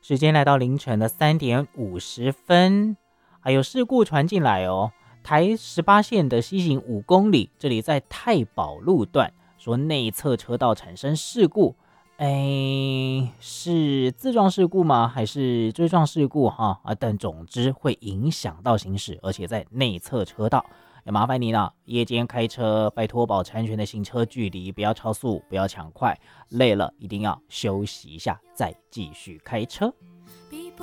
时间来到凌晨的3:50，还有事故传进来哦。台18线的西行5公里，这里在太保路段，说内侧车道产生事故，是自撞事故吗？还是追撞事故哈？但总之会影响到行驶，而且在内侧车道。也麻烦你了，夜间开车拜托保持安全的行车距离，不要超速，不要抢快，累了一定要休息一下再继续开车。